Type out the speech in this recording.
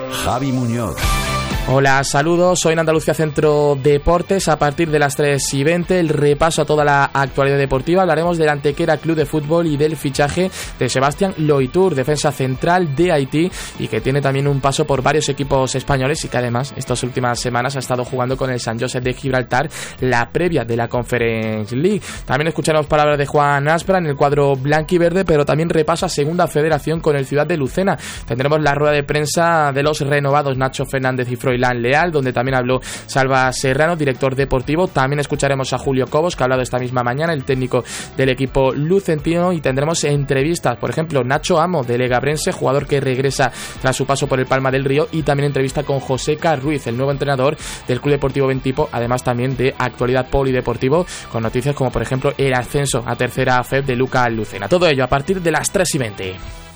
Javi Muñoz. Hola, saludos, soy en Andalucía Centro Deportes. A partir de las 3:20, el repaso a toda la actualidad deportiva. Hablaremos del Antequera Club de Fútbol y del fichaje de Sebastián Loitur, defensa central de Haití, y que tiene también un paso por varios equipos españoles y que además estas últimas semanas ha estado jugando con el San Josep de Gibraltar la previa de la Conference League. También escucharemos palabras de Juan Aspra en el cuadro blanquiverde, pero también repaso a Segunda Federación con el Ciudad de Lucena. Tendremos la rueda de prensa de los renovados Nacho Fernández y Froilán Leal, donde también habló Salva Serrano, director deportivo. También escucharemos a Julio Cobos, que ha hablado esta misma mañana, el técnico del equipo lucentino, y tendremos entrevistas, por ejemplo, Nacho Amo, de Legabrense, jugador que regresa tras su paso por el Palma del Río, y también entrevista con Joseca Ruiz, el nuevo entrenador del Club Deportivo Bentipo, además también de actualidad polideportivo, con noticias como por ejemplo el ascenso a tercera FEB de Luca Lucena. Todo ello a partir de las 3:20.